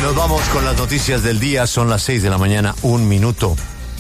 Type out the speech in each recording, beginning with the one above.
Nos vamos con las noticias del día. Son las 6 de la mañana, 1 minuto.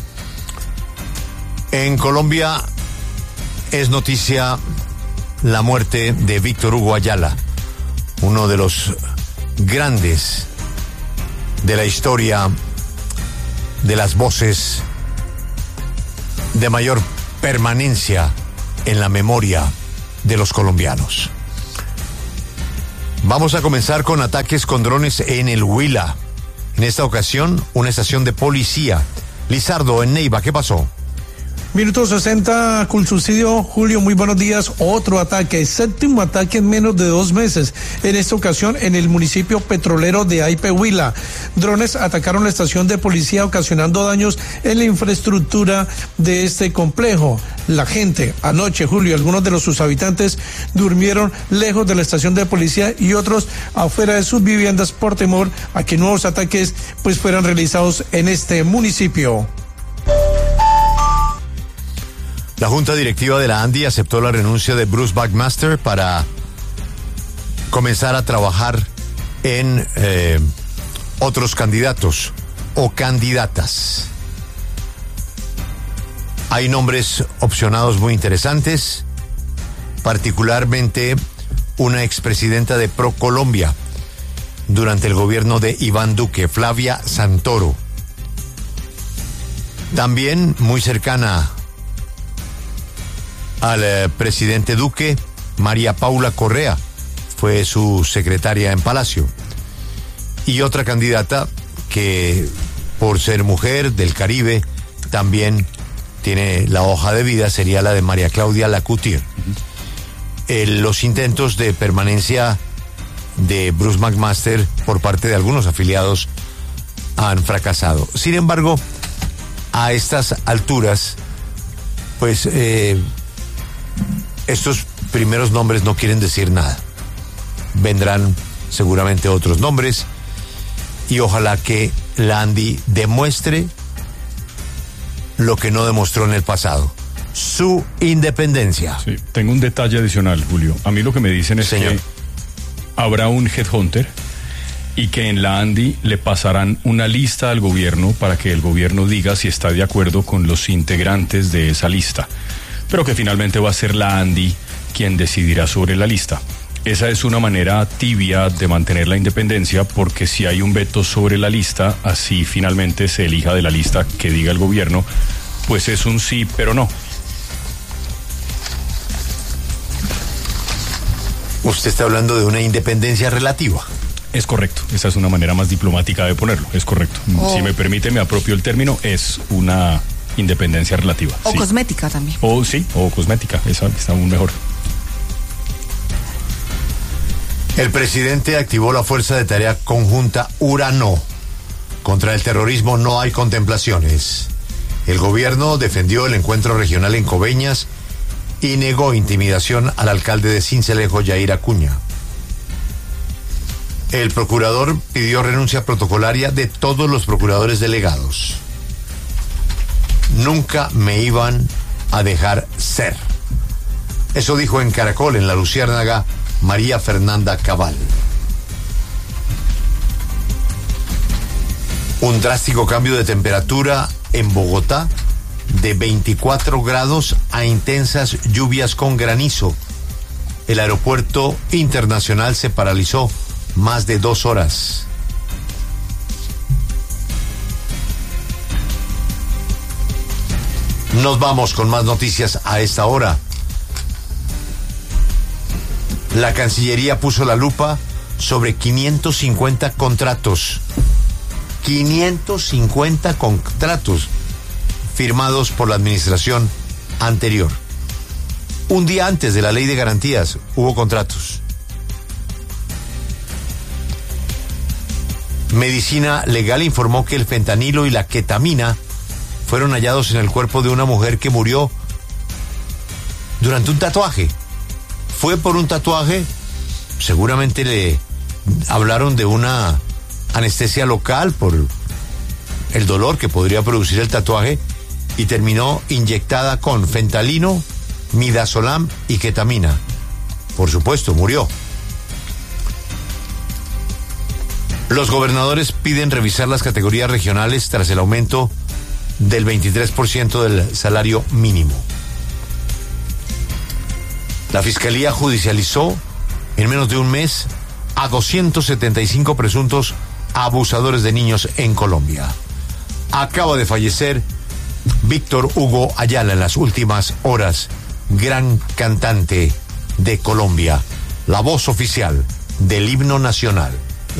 En Colombia es noticia la muerte de Víctor Hugo Ayala, uno de los grandes de la historia de las voces de mayor permanencia en la memoria de los colombianos. Vamos a comenzar con ataques con drones en el Huila. En esta ocasión, una estación de policía. Lizardo, en Neiva, ¿qué pasó? Minuto 60, con subsidio. Julio, muy buenos días. Otro ataque, séptimo ataque en menos de 2 meses. En esta ocasión en el municipio petrolero de Aipe, Huila. Drones atacaron la estación de policía, ocasionando daños en la infraestructura de este complejo. La gente, anoche, Julio, algunos de sus habitantes durmieron lejos de la estación de policía y otros afuera de sus viviendas por temor a que nuevos ataques fueran realizados en este municipio. La Junta Directiva de la ANDI aceptó la renuncia de Bruce Buckmaster para comenzar a trabajar en otros candidatos o candidatas. Hay nombres opcionados muy interesantes, particularmente una expresidenta de ProColombia durante el gobierno de Iván Duque, Flavia Santoro. También muy cercana al presidente Duque, María Paula Correa, fue su secretaria en Palacio. Y otra candidata que, por ser mujer del Caribe, también tiene la hoja de vida, sería la de María Claudia Lacoutier. Los intentos de permanencia de Bruce Buckmaster por parte de algunos afiliados han fracasado. Sin embargo, a estas alturas, estos primeros nombres no quieren decir nada. Vendrán seguramente otros nombres y ojalá que la ANDI demuestre lo que no demostró en el pasado: su independencia. Sí, tengo un detalle adicional, Julio. A mí lo que me dicen es que habrá un headhunter y que en la ANDI le pasarán una lista al gobierno para que el gobierno diga si está de acuerdo con los integrantes de esa lista, pero que finalmente va a ser la ANDI quien decidirá sobre la lista. Esa es una manera tibia de mantener la independencia, porque si hay un veto sobre la lista, así finalmente se elija de la lista que diga el gobierno, pues es un sí, pero no. Usted está hablando de una independencia relativa. Es correcto, esa es una manera más diplomática de ponerlo, es correcto. Si me permite, me apropio el término, es una independencia relativa. O sí. Cosmética también. O cosmética, esa está aún mejor. El presidente activó la Fuerza de Tarea Conjunta Urano. Contra el terrorismo no hay contemplaciones. El gobierno defendió el encuentro regional en Coveñas y negó intimidación al alcalde de Sincelejo, Yair Acuña. El procurador pidió renuncia protocolaria de todos los procuradores delegados. Nunca me iban a dejar ser. Eso dijo en Caracol, en La Luciérnaga, María Fernanda Cabal. Un drástico cambio de temperatura en Bogotá, de 24 grados a intensas lluvias con granizo. El aeropuerto internacional se paralizó más de 2 horas. Nos vamos con más noticias a esta hora. La Cancillería puso la lupa sobre 550 contratos. 550 contratos firmados por la administración anterior. Un día antes de la ley de garantías hubo contratos. Medicina Legal informó que el fentanilo y la ketamina fueron hallados en el cuerpo de una mujer que murió durante un tatuaje. Fue por un tatuaje, seguramente le hablaron de una anestesia local por el dolor que podría producir el tatuaje, y terminó inyectada con fentanilo, midazolam y ketamina. Por supuesto, murió. Los gobernadores piden revisar las categorías regionales tras el aumento del 23% del salario mínimo. La Fiscalía judicializó en menos de un mes a 275 presuntos abusadores de niños en Colombia. Acaba de fallecer Víctor Hugo Ayala en las últimas horas, gran cantante de Colombia, la voz oficial del himno nacional.